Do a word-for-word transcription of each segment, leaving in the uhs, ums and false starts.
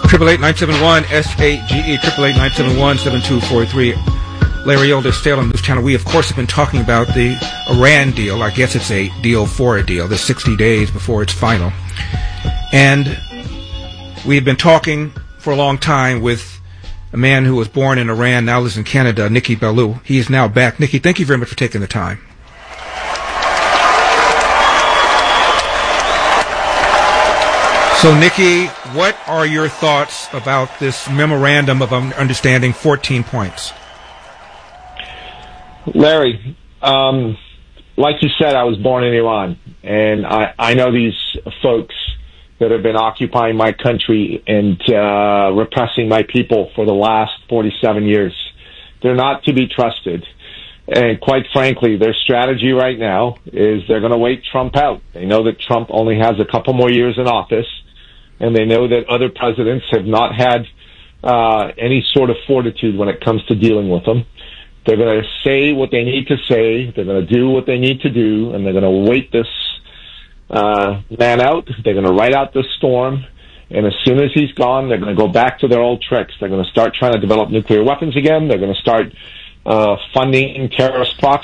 Triple eight nine seven one S A G E. Triple eight nine seven one seven two four three. Larry Elder, Salem News Channel. We, of course, have been talking about the Iran deal. I guess it's a deal for a deal. There's sixty days before it's final. And we've been talking for a long time with a man who was born in Iran, now lives in Canada, Nikki Ballou. He is now back. Nikki, thank you very much for taking the time. So, Nikki, what are your thoughts about this memorandum of understanding, fourteen points? Larry, um, like you said, I was born in Iran, and I, I know these folks that have been occupying my country and uh, repressing my people for the last forty-seven years. They're not to be trusted. And quite frankly, their strategy right now is they're going to wait Trump out. They know that Trump only has a couple more years in office, and they know that other presidents have not had uh, any sort of fortitude when it comes to dealing with them. They're going to say what they need to say, they're going to do what they need to do, and they're going to wait this uh, man out. They're going to ride out this storm, and as soon as he's gone, they're going to go back to their old tricks. They're going to start trying to develop nuclear weapons again. They're going to start uh, funding terrorist plots.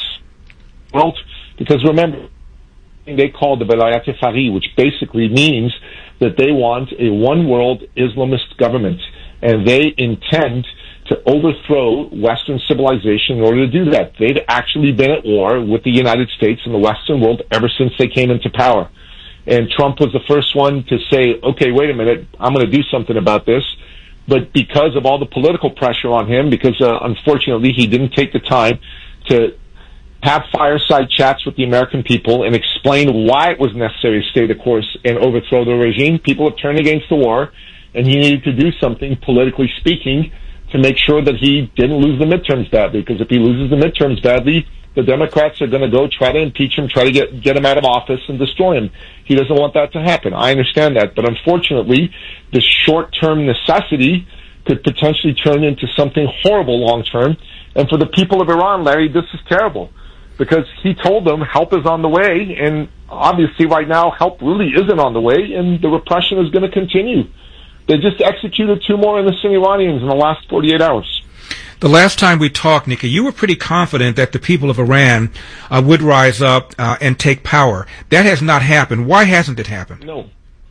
Because remember, they call the Velayat Fari, which basically means that they want a one-world Islamist government, and they intend to overthrow Western civilization in order to do that. They've actually been at war with the United States and the Western world ever since they came into power. And Trump was the first one to say, okay, wait a minute, I'm going to do something about this. But because of all the political pressure on him, because uh, unfortunately he didn't take the time to have fireside chats with the American people and explain why it was necessary to stay the course and overthrow the regime, people have turned against the war, and he needed to do something, politically speaking, to make sure that he didn't lose the midterms badly, because if he loses the midterms badly, the Democrats are going to go try to impeach him, try to get, get him out of office and destroy him. He doesn't want that to happen. I understand that. But unfortunately, the short-term necessity could potentially turn into something horrible long-term. And for the people of Iran, Larry, this is terrible, because he told them help is on the way, and obviously right now help really isn't on the way, and the repression is going to continue. They just executed two more innocent Iranians in the last forty-eight hours. The last time we talked, Nikki, you were pretty confident that the people of Iran uh, would rise up uh, and take power. That has not happened. Why hasn't it happened? No.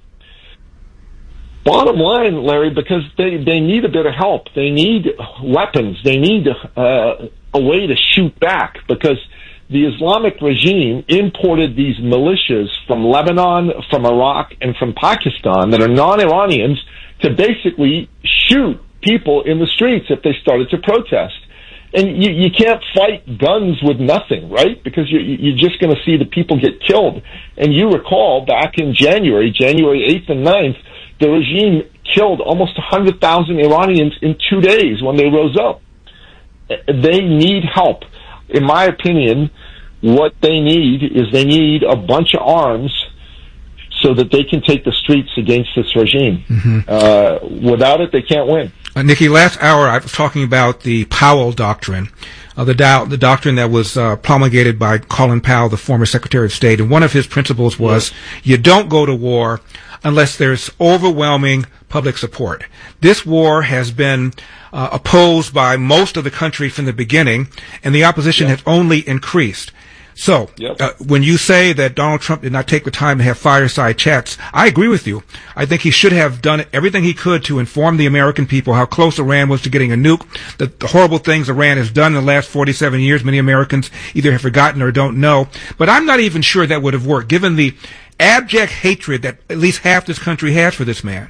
Bottom line, Larry, because they, they need a bit of help. They need weapons. They need uh, a way to shoot back, because the Islamic regime imported these militias from Lebanon, from Iraq, and from Pakistan that are non-Iranians to basically shoot people in the streets if they started to protest. And you, you can't fight guns with nothing, right? Because you're, you're just going to see the people get killed. And you recall back in January, January eighth and ninth, the regime killed almost one hundred thousand Iranians in two days when they rose up. They need help. In my opinion, what they need is they need a bunch of arms so that they can take the streets against this regime. Mm-hmm. Uh, without it, they can't win. Uh, Nikki, last hour I was talking about the Powell Doctrine, uh, the, do- the doctrine that was uh, promulgated by Colin Powell, the former Secretary of State. And one of his principles was yes. you don't go to war unless there's overwhelming public support. This war has been uh, opposed by most of the country from the beginning, and the opposition yep. has only increased. So, yep. uh, when you say that Donald Trump did not take the time to have fireside chats, I agree with you. I think he should have done everything he could to inform the American people how close Iran was to getting a nuke, the, the horrible things Iran has done in the last forty-seven years. Many Americans either have forgotten or don't know. But I'm not even sure that would have worked, given the abject hatred that at least half this country has for this man.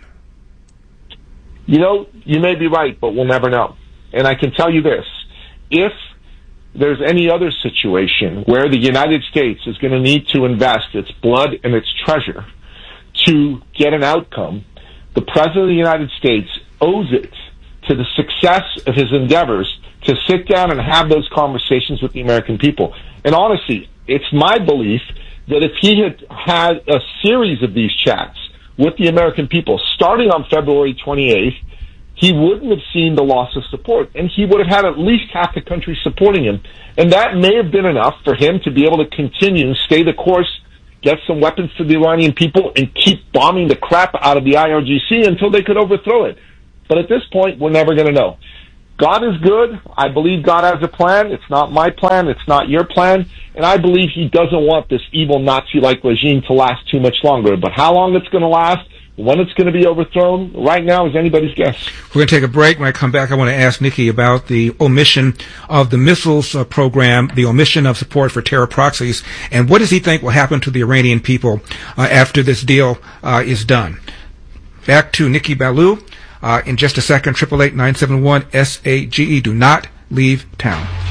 You know, you may be right, but we'll never know. And I can tell you this. If there's any other situation where the United States is going to need to invest its blood and its treasure to get an outcome, the President of the United States owes it to the success of his endeavors to sit down and have those conversations with the American people. And honestly, it's my belief that if he had had a series of these chats with the American people, starting on February twenty-eighth, he wouldn't have seen the loss of support, and he would have had at least half the country supporting him. And that may have been enough for him to be able to continue and stay the course, get some weapons to the Iranian people, and keep bombing the crap out of the I R G C until they could overthrow it. But at this point, we're never going to know. God is good. I believe God has a plan. It's not my plan. It's not your plan. And I believe he doesn't want this evil Nazi-like regime to last too much longer. But how long it's going to last, when it's going to be overthrown, right now is anybody's guess. We're going to take a break. When I come back, I want to ask Nikki about the omission of the missiles uh, program, the omission of support for terror proxies, and what does he think will happen to the Iranian people uh, after this deal uh, is done. Back to Nikki Ballou uh, in just a second. Triple eight nine seven one S A G E. Do not leave town.